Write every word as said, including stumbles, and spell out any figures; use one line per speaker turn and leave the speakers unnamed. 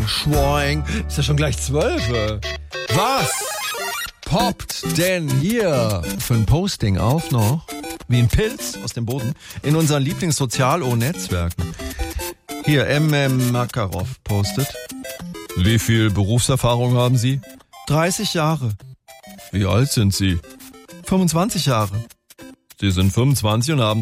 Schwoing. Ist ja schon gleich zwölf. Was poppt denn hier für ein Posting auf noch? Wie ein Pilz aus dem Boden in unseren Lieblings-Sozial-O-Netzwerken. Hier, M M Makarov postet. Wie viel Berufserfahrung haben Sie? dreißig Jahre. Wie alt sind Sie? fünfundzwanzig Jahre. Sie sind fünfundzwanzig und haben